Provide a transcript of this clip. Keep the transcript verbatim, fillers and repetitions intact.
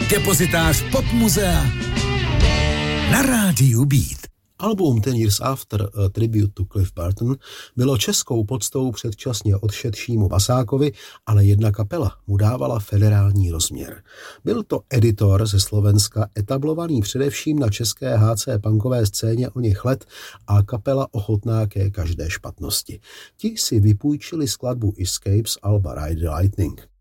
Depozitář Pop muzea na rádiu Beat. Album Ten Years After a Tribute to Cliff Burton bylo českou poctou předčasně odšedšímu Basákovi, ale jedna kapela mu dávala federální rozměr. Byl to editor ze Slovenska, etablovaný především na české há cé punkové scéně o něch let a kapela ochotná ke každé špatnosti. Ti si vypůjčili skladbu Escape z alba Ride the Lightning.